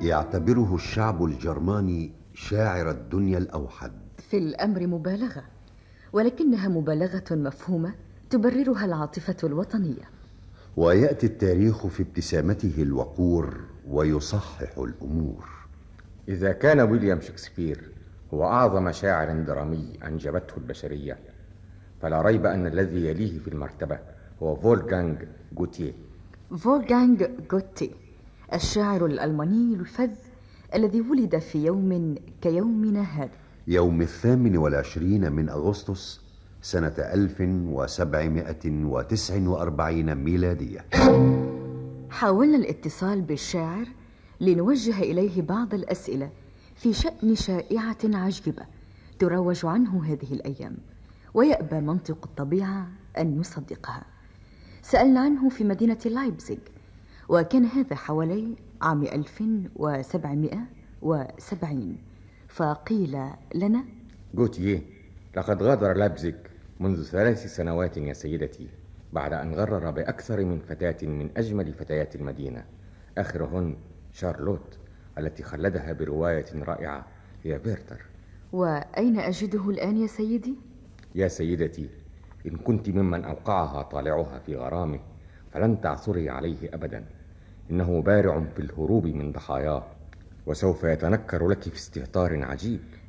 يعتبره الشعب الجرماني شاعر الدنيا الأوحد. في الأمر مبالغة، ولكنها مبالغة مفهومة تبررها العاطفة الوطنية. ويأتي التاريخ في ابتسامته الوقور ويصحح الأمور. إذا كان ويليام شكسبير هو أعظم شاعر درامي أنجبته البشرية، فلا ريب أن الذي يليه في المرتبة هو فولغانغ غوتيه. فولغانغ غوتيه الشاعر الألماني الفذ الذي ولد في يوم كيومنا هذا، يوم 28 من أغسطس سنة 1749 ميلادية. حاولنا الاتصال بالشاعر لنوجه إليه بعض الأسئلة في شأن شائعة عجيبة تروج عنه هذه الأيام، ويأبى منطق الطبيعة أن يصدقها. سألنا عنه في مدينة لايبزيغ، وكان هذا حوالي عام 1770، فقيل لنا: غوتيه لقد غادر لايبزيغ منذ 3 سنوات يا سيدتي، بعد أن غرر بأكثر من فتاة من أجمل فتيات المدينة، آخرهن شارلوت التي خلدها برواية رائعة هي بيرتر. وأين أجده الآن يا سيدي؟ يا سيدتي، إن كنت ممن أوقعها طالعها في غرامه فلن تعثري عليه أبدا، إنه بارع في الهروب من ضحاياه، وسوف يتنكر لك في استهتار عجيب.